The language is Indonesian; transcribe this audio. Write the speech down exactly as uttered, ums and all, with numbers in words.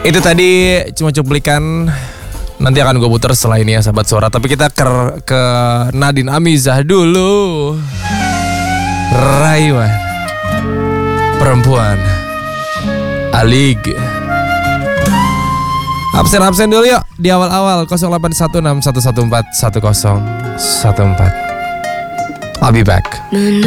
Itu tadi cuma cuplikan. Nanti akan gue putar setelah ini ya sahabat suara. Tapi kita ke, ke Nadine Amizah dulu. Rayuan perempuan Alig. Absen-absen dulu yuk di awal-awal. nol delapan satu enam satu satu empat satu nol satu empat. I'll be back.